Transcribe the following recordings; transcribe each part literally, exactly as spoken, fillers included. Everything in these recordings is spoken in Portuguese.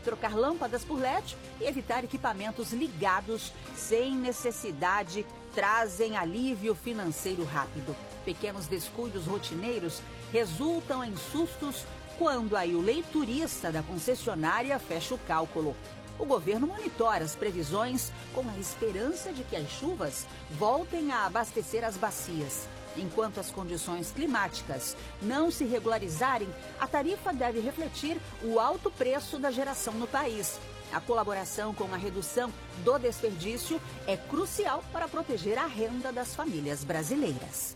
trocar lâmpadas por L E D e evitar equipamentos ligados sem necessidade trazem alívio financeiro rápido. Pequenos descuidos rotineiros resultam em sustos quando aí o leiturista da concessionária fecha o cálculo. O governo monitora as previsões com a esperança de que as chuvas voltem a abastecer as bacias. Enquanto as condições climáticas não se regularizarem, a tarifa deve refletir o alto preço da geração no país. A colaboração com a redução do desperdício é crucial para proteger a renda das famílias brasileiras.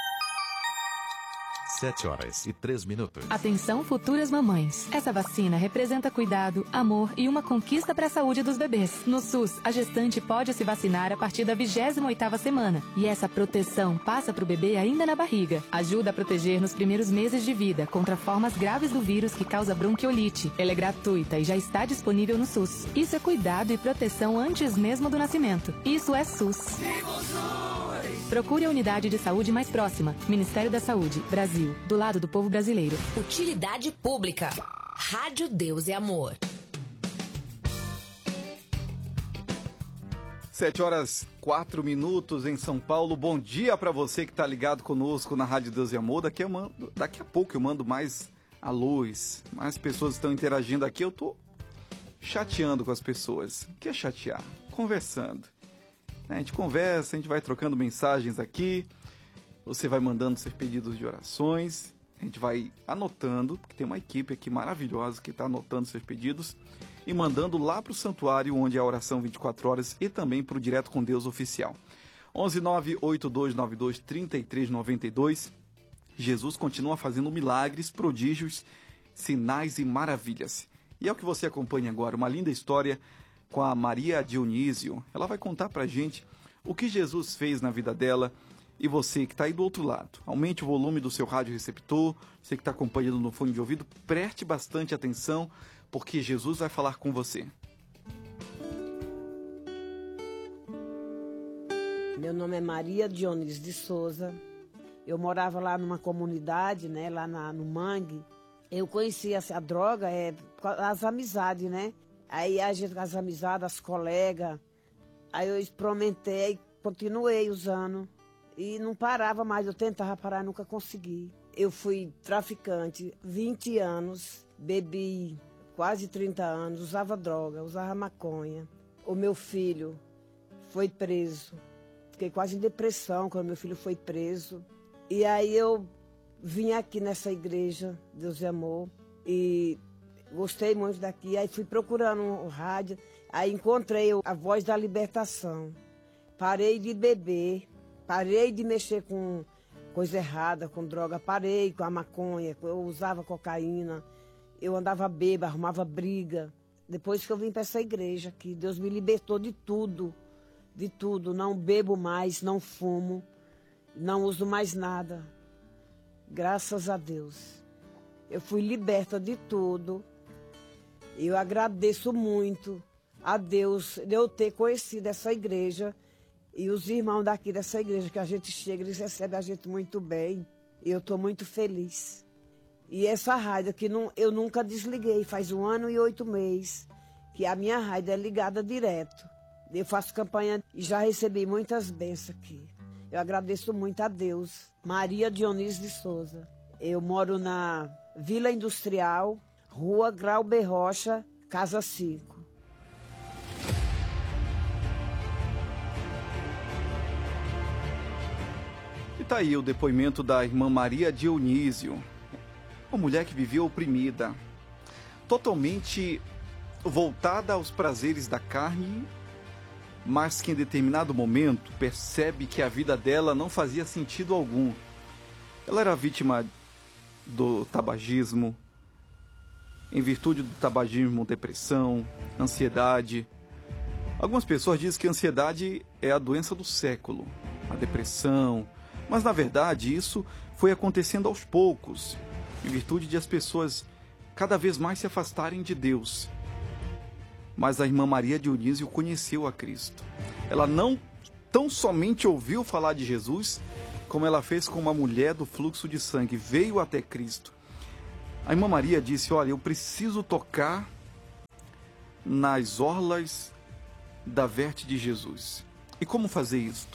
Sete horas e três minutos. Atenção, futuras mamães. Essa vacina representa cuidado, amor e uma conquista para a saúde dos bebês. No SUS, a gestante pode se vacinar a partir da vigésima oitava semana. E essa proteção passa para o bebê ainda na barriga. Ajuda a proteger nos primeiros meses de vida contra formas graves do vírus que causa bronquiolite. Ela é gratuita e já está disponível no SUS. Isso é cuidado e proteção antes mesmo do nascimento. Isso é SUS. Procure a unidade de saúde mais próxima. Ministério da Saúde, Brasil. Do lado do povo brasileiro. Utilidade pública. Rádio Deus e Amor. Sete horas, quatro minutos em São Paulo. Bom dia para você que está ligado conosco na Rádio Deus e Amor. Daqui, eu mando, daqui a pouco eu mando mais alôs. Mais pessoas estão interagindo aqui. Eu tô chateando com as pessoas. O que é chatear? Conversando. A gente conversa, a gente vai trocando mensagens aqui. Você vai mandando seus pedidos de orações. A gente vai anotando, porque tem uma equipe aqui maravilhosa que está anotando seus pedidos e mandando lá para o santuário, onde é a oração vinte e quatro horas, e também para o Direto com Deus oficial. onze nove oito dois nove dois três três nove dois. Jesus continua fazendo milagres, prodígios, sinais e maravilhas. E é o que você acompanha agora, uma linda história com a Maria Dionísio. Ela vai contar para a gente o que Jesus fez na vida dela. E você que está aí do outro lado, aumente o volume do seu rádio receptor, você que está acompanhando no fone de ouvido, preste bastante atenção, porque Jesus vai falar com você. Meu nome é Maria Dionísio de Souza. Eu morava lá numa comunidade, né, lá na, no Mangue. Eu conhecia a droga, é, as amizades, né? Aí a gente, as amizades, as colegas. Aí eu experimentei, continuei usando. E não parava mais, eu tentava parar e nunca consegui. Eu fui traficante vinte anos, bebi quase trinta anos, usava droga, usava maconha. O meu filho foi preso. Fiquei quase em depressão quando meu filho foi preso. E aí eu vim aqui nessa igreja, Deus e Amor, e gostei muito daqui. Aí fui procurando um rádio, aí encontrei a Voz da Libertação. Parei de beber. Parei de mexer com coisa errada, com droga. Parei com a maconha, eu usava cocaína. Eu andava bêbada, arrumava briga. Depois que eu vim para essa igreja aqui, Deus me libertou de tudo. De tudo. Não bebo mais, não fumo. Não uso mais nada. Graças a Deus. Eu fui liberta de tudo. Eu agradeço muito a Deus de eu ter conhecido essa igreja. E os irmãos daqui dessa igreja, que a gente chega, eles recebem a gente muito bem. E eu estou muito feliz. E essa rádio que não, eu nunca desliguei, faz um ano e oito meses, que a minha rádio é ligada direto. Eu faço campanha e já recebi muitas bênçãos aqui. Eu agradeço muito a Deus. Maria Dionísio de Souza. Eu moro na Vila Industrial, Rua Grauber Rocha, Casa cinco. E tá aí o depoimento da irmã Maria Dionísio, uma mulher que vivia oprimida, totalmente voltada aos prazeres da carne, mas que em determinado momento percebe que a vida dela não fazia sentido algum. Ela era vítima do tabagismo, em virtude do tabagismo, depressão, ansiedade. Algumas pessoas dizem que a ansiedade é a doença do século, a depressão. Mas, na verdade, isso foi acontecendo aos poucos, em virtude de as pessoas cada vez mais se afastarem de Deus. Mas a irmã Maria Dionísio conheceu a Cristo. Ela não tão somente ouviu falar de Jesus, como ela fez com uma mulher do fluxo de sangue, veio até Cristo. A irmã Maria disse, olha, eu preciso tocar nas orlas da Verte de Jesus. E como fazer isto?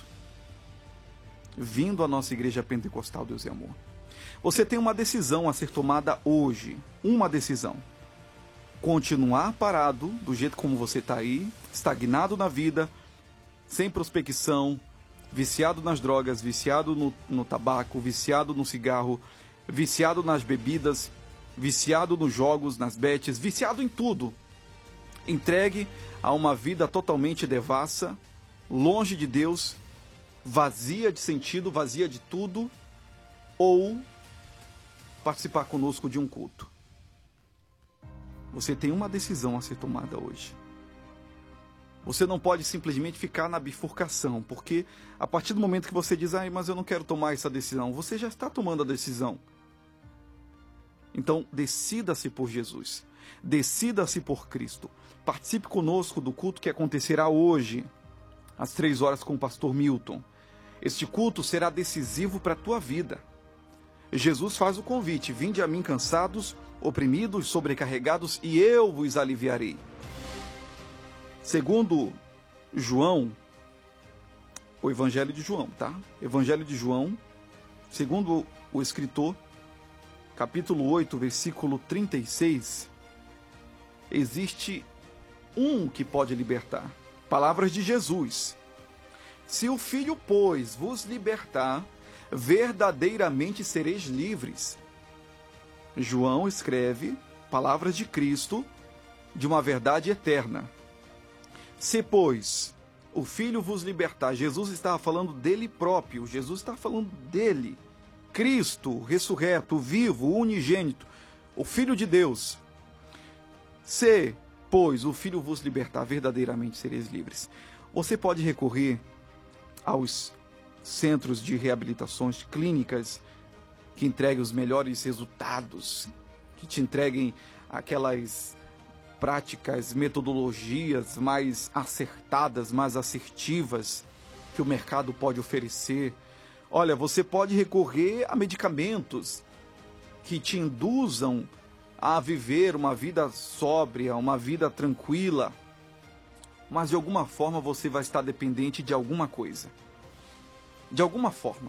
Vindo à nossa igreja pentecostal Deus e Amor. Você tem uma decisão a ser tomada hoje. Uma decisão. Continuar parado, do jeito como você está aí, estagnado na vida, sem prospecção, viciado nas drogas, viciado no, no tabaco, viciado no cigarro, viciado nas bebidas, viciado nos jogos, nas betes, viciado em tudo. Entregue a uma vida totalmente devassa, longe de Deus, vazia de sentido, vazia de tudo, ou participar conosco de um culto. Você tem uma decisão a ser tomada hoje. Você não pode simplesmente ficar na bifurcação, porque a partir do momento que você diz, ah, mas eu não quero tomar essa decisão, você já está tomando a decisão. Então, decida-se por Jesus. Decida-se por Cristo. Participe conosco do culto que acontecerá hoje, às três horas, com o pastor Milton. Este culto será decisivo para a tua vida. Jesus faz o convite: vinde a mim cansados, oprimidos, sobrecarregados, e eu vos aliviarei. Segundo João, o Evangelho de João, tá? Evangelho de João, segundo o escritor, capítulo oito, versículo trinta e seis, existe um que pode libertar. Palavras de Jesus: se o Filho, pois, vos libertar, verdadeiramente sereis livres. João escreve palavras de Cristo, de uma verdade eterna. Se, pois, o Filho vos libertar, Jesus estava falando dele próprio, Jesus está falando dele, Cristo, ressurreto, vivo, unigênito, o Filho de Deus. Se, pois, o Filho vos libertar, verdadeiramente sereis livres. Você pode recorrer aos centros de reabilitações clínicas que entreguem os melhores resultados, que te entreguem aquelas práticas, metodologias mais acertadas, mais assertivas que o mercado pode oferecer. Olha, você pode recorrer a medicamentos que te induzam a viver uma vida sóbria, uma vida tranquila, mas de alguma forma você vai estar dependente de alguma coisa. De alguma forma.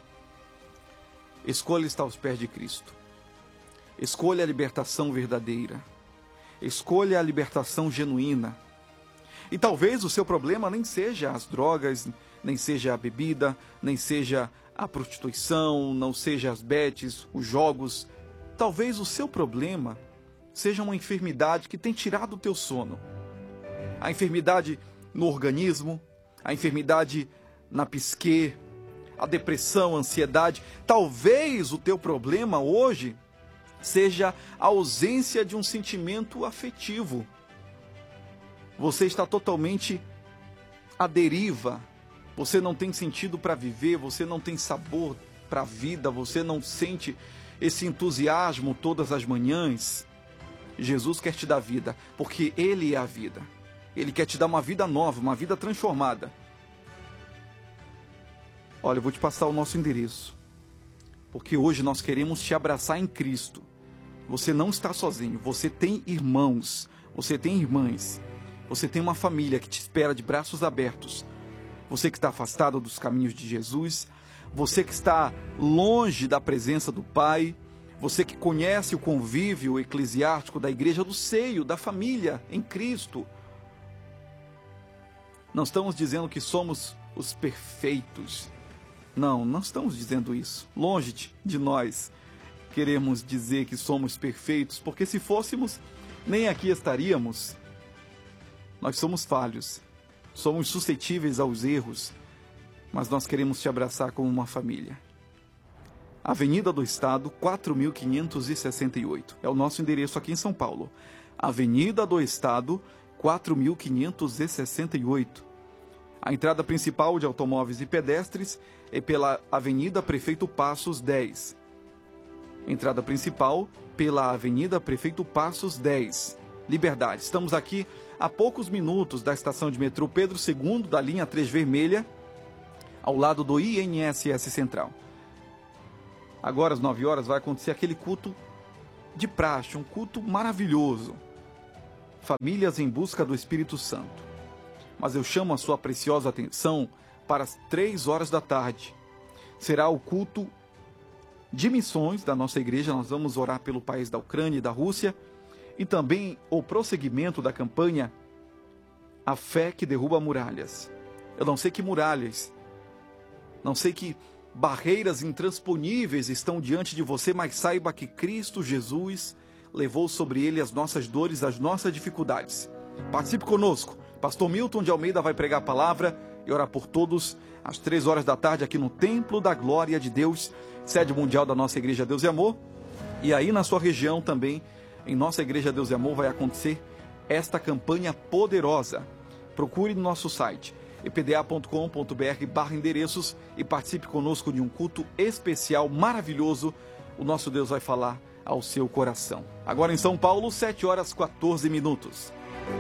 Escolha estar aos pés de Cristo. Escolha a libertação verdadeira. Escolha a libertação genuína. E talvez o seu problema nem seja as drogas, nem seja a bebida, nem seja a prostituição, não seja as betes, os jogos. Talvez o seu problema seja uma enfermidade que tem tirado o teu sono. A enfermidade no organismo, a enfermidade na psique, a depressão, a ansiedade. Talvez o teu problema hoje seja a ausência de um sentimento afetivo. Você está totalmente à deriva. Você não tem sentido para viver, você não tem sabor para a vida, você não sente esse entusiasmo todas as manhãs. Jesus quer te dar vida, porque Ele é a vida. Ele quer te dar uma vida nova, uma vida transformada. Olha, eu vou te passar o nosso endereço, porque hoje nós queremos te abraçar em Cristo. Você não está sozinho, você tem irmãos, você tem irmãs, você tem uma família que te espera de braços abertos. Você que está afastado dos caminhos de Jesus, você que está longe da presença do Pai, você que conhece o convívio eclesiástico da igreja, do seio, da família em Cristo. Não estamos dizendo que somos os perfeitos. Não, não estamos dizendo isso. Longe de nós queremos dizer que somos perfeitos, porque se fôssemos, nem aqui estaríamos. Nós somos falhos, somos suscetíveis aos erros, mas nós queremos te abraçar como uma família. Avenida do Estado, quatro mil quinhentos e sessenta e oito. É o nosso endereço aqui em São Paulo. Avenida do Estado, quatro mil quinhentos e sessenta e oito. A entrada principal de automóveis e pedestres é pela Avenida Prefeito Passos dez. Entrada principal pela Avenida Prefeito Passos dez. Liberdade. Estamos aqui a poucos minutos da estação de metrô Pedro segundo, da linha três vermelha, ao lado do I N S S Central. Agora, às nove horas, vai acontecer aquele culto de praxe, um culto maravilhoso. famílias em busca do Espírito Santo. Mas eu chamo a sua preciosa atenção para as três horas da tarde. Será o culto de missões da nossa igreja. Nós vamos orar pelo país da Ucrânia e da Rússia. E também o prosseguimento da campanha A Fé que Derruba Muralhas. Eu não sei que muralhas, não sei que barreiras intransponíveis estão diante de você, mas saiba que Cristo Jesus levou sobre ele as nossas dores, as nossas dificuldades. Participe conosco. Pastor Milton de Almeida vai pregar a palavra e orar por todos às três horas da tarde aqui no Templo da Glória de Deus, sede mundial da nossa Igreja Deus e Amor. E aí na sua região também, em nossa Igreja Deus e Amor, vai acontecer esta campanha poderosa. Procure no nosso site e p d a ponto com ponto b r barra endereços e participe conosco de um culto especial maravilhoso. O nosso Deus vai falar ao seu coração. Agora em São Paulo, sete horas e quatorze minutos.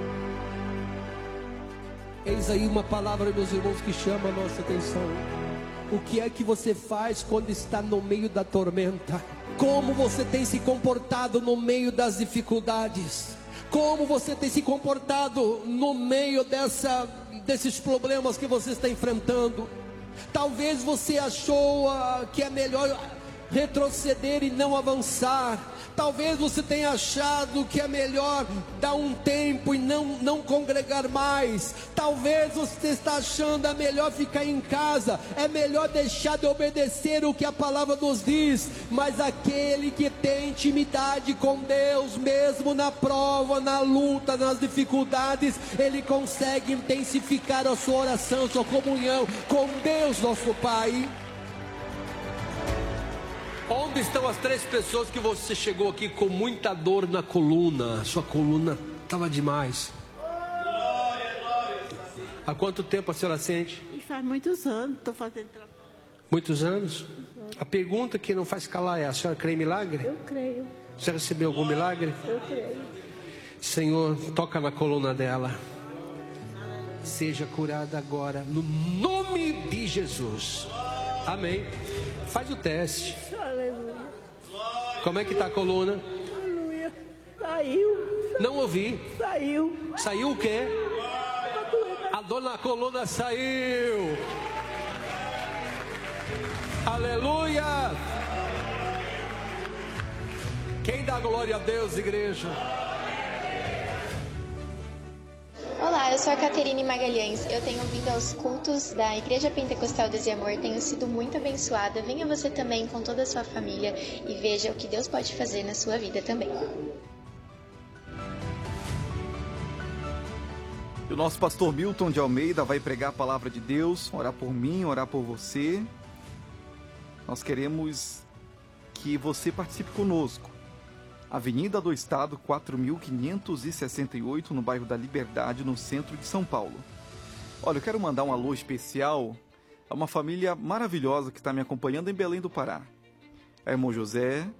Eis aí uma palavra, meus irmãos, que chama a nossa atenção. O que é que você faz quando está no meio da tormenta? Como você tem se comportado no meio das dificuldades? Como você tem se comportado no meio dessa, desses problemas que você está enfrentando? Talvez você achou uh, que é melhor retroceder e não avançar. Talvez você tenha achado que é melhor dar um tempo e não, não congregar mais. Talvez você está achando é melhor ficar em casa, é melhor deixar de obedecer o que a palavra nos diz. Mas aquele que tem intimidade com Deus, mesmo na prova, na luta, nas dificuldades, ele consegue intensificar a sua oração, a sua comunhão com Deus nosso Pai. Onde estão as três pessoas que você chegou aqui com muita dor na coluna? Sua coluna estava demais. Há quanto tempo a senhora sente? Faz muitos anos, estou fazendo trabalho. Muitos anos? A pergunta que não faz calar é: a senhora crê em milagre? Eu creio. Você recebeu algum milagre? Eu creio. Senhor, toca na coluna dela. Seja curada agora, no nome de Jesus. Amém. Faz o teste. Aleluia. Como é que está a coluna? Aleluia. Saiu. Não ouvi. Saiu. Saiu o quê? A dor na coluna saiu. Aleluia. Quem dá glória a Deus, igreja? Olá, eu sou a Caterine Magalhães. Eu tenho vindo aos cultos da Igreja Pentecostal Deus e Amor, tenho sido muito abençoada. Venha você também com toda a sua família e veja o que Deus pode fazer na sua vida também. E o nosso pastor Milton de Almeida vai pregar a palavra de Deus, orar por mim, orar por você. Nós queremos que você participe conosco. Avenida do Estado, quatro mil quinhentos e sessenta e oito, no bairro da Liberdade, no centro de São Paulo. Olha, eu quero mandar um alô especial a uma família maravilhosa que está me acompanhando em Belém do Pará. A irmã José,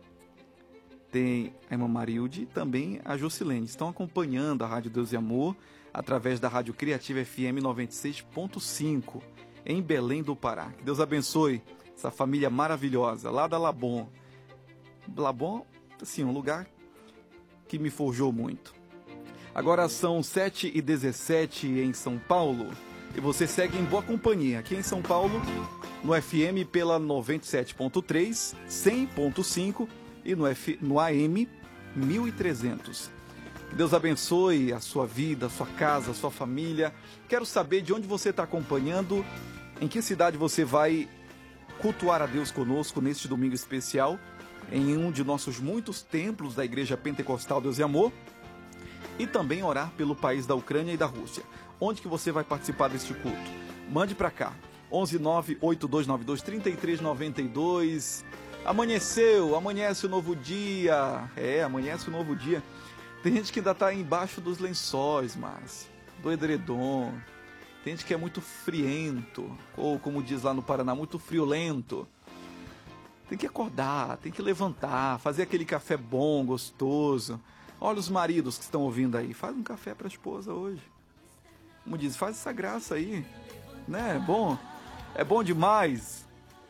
tem a irmã Marilde e também a Jocilene. Estão acompanhando a Rádio Deus e Amor através da Rádio Criativa F M noventa e seis ponto cinco, em Belém do Pará. Que Deus abençoe essa família maravilhosa, lá da Labon. Labon, assim, um lugar que me forjou muito. Agora são sete e dezessete em São Paulo e você segue em boa companhia aqui em São Paulo, no F M pela noventa e sete ponto três, cem ponto cinco e no, F, no A M mil e trezentos. Que Deus abençoe a sua vida, a sua casa, a sua família. Quero saber de onde você está acompanhando, em que cidade você vai cultuar a Deus conosco neste domingo especial, em um de nossos muitos templos da Igreja Pentecostal Deus e Amor, e também orar pelo país da Ucrânia e da Rússia. Onde que você vai participar deste culto? Mande para cá, onze nove oito dois nove dois três três nove dois. Amanheceu, amanhece o novo dia. É, amanhece o novo dia. Tem gente que ainda está embaixo dos lençóis, mas do edredom. Tem gente que é muito friento, ou como diz lá no Paraná, muito friolento. Tem que acordar, tem que levantar, fazer aquele café bom, gostoso. Olha os maridos que estão ouvindo aí, faz um café para a esposa hoje. Como diz, faz essa graça aí, né? É bom, é bom demais.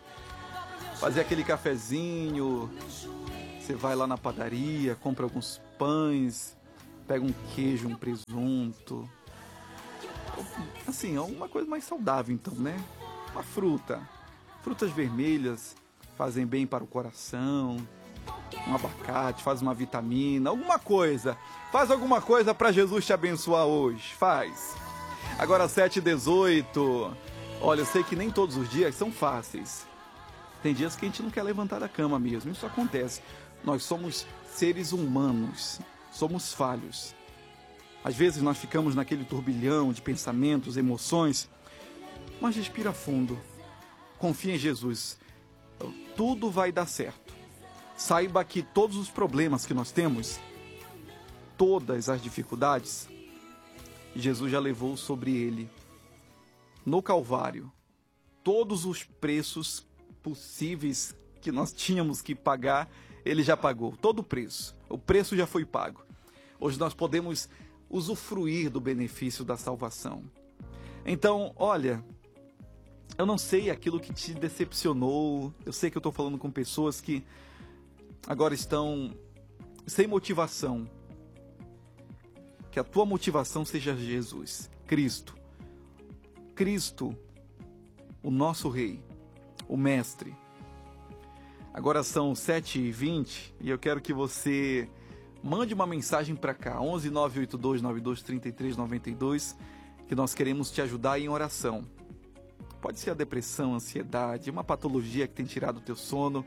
Fazer aquele cafezinho, você vai lá na padaria, compra alguns pães, pega um queijo, um presunto. Assim, alguma coisa mais saudável então, né? Uma fruta. Frutas vermelhas fazem bem para o coração. Um abacate, faz uma vitamina, alguma coisa. Faz alguma coisa para Jesus te abençoar hoje. Faz. Agora sete e dezoito. Olha, eu sei que nem todos os dias são fáceis. Tem dias que a gente não quer levantar da cama mesmo. Isso acontece. Nós somos seres humanos. Somos falhos. Às vezes nós ficamos naquele turbilhão de pensamentos, emoções. Mas respira fundo. Confia em Jesus. Tudo vai dar certo. Saiba que todos os problemas que nós temos, todas as dificuldades, Jesus já levou sobre ele. No Calvário, todos os preços possíveis que nós tínhamos que pagar, ele já pagou. Todo o preço. O preço já foi pago. Hoje nós podemos usufruir do benefício da salvação. Então, olha, eu não sei aquilo que te decepcionou. Eu sei que eu estou falando com pessoas que agora estão sem motivação. Que a tua motivação seja Jesus, Cristo. Cristo, o nosso Rei, o Mestre. Agora são sete e vinte e eu quero que você mande uma mensagem para cá, onze nove oito dois nove dois três três nove dois, que nós queremos te ajudar em oração. Pode ser a depressão, a ansiedade, uma patologia que tem tirado o teu sono.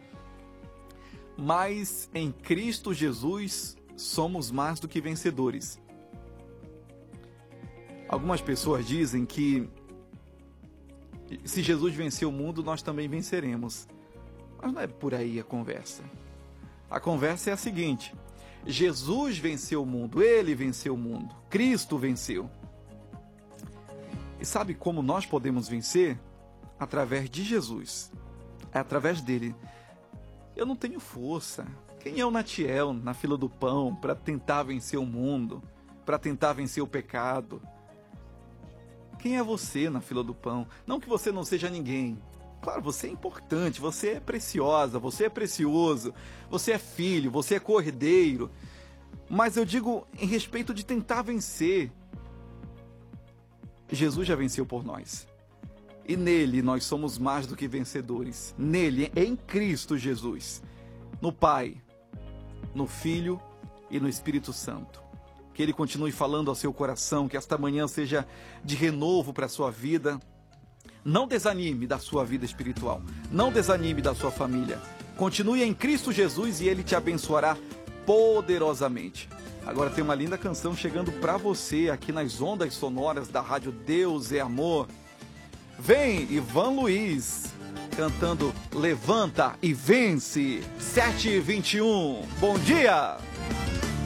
Mas em Cristo Jesus somos mais do que vencedores. Algumas pessoas dizem que se Jesus venceu o mundo, nós também venceremos. Mas não é por aí a conversa. A conversa é a seguinte: Jesus venceu o mundo, ele venceu o mundo, Cristo venceu. E sabe como nós podemos vencer? Através de Jesus. É através dele. Eu não tenho força. Quem é o Natiel na fila do pão para tentar vencer o mundo, para tentar vencer o pecado? Quem é você na fila do pão? Não que você não seja ninguém. Claro, você é importante, você é preciosa, você é precioso, você é filho, você é cordeiro. Mas eu digo em respeito de tentar vencer. Jesus já venceu por nós. E nele nós somos mais do que vencedores. Nele, em Cristo Jesus. No Pai, no Filho e no Espírito Santo. Que ele continue falando ao seu coração, que esta manhã seja de renovo para a sua vida. Não desanime da sua vida espiritual. Não desanime da sua família. Continue em Cristo Jesus e ele te abençoará poderosamente. Agora tem uma linda canção chegando para você aqui nas ondas sonoras da Rádio Deus é Amor. Vem Ivan Luiz cantando Levanta e Vence. sete e vinte e um. Bom dia!